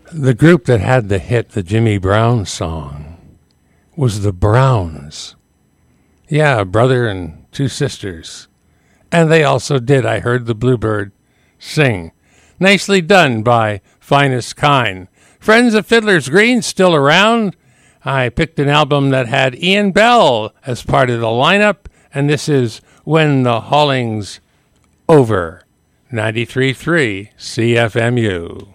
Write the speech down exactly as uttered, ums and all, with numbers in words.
The group that had the hit, the Jimmy Brown song, was the Browns. Yeah, a brother and two sisters. And they also did I Heard the Bluebird Sing. Nicely done by Finest Kind. Friends of Fiddler's Green still around. I picked an album that had Ian Bell as part of the lineup, and this is When the Hauling's Over. ninety-three point three C F M U.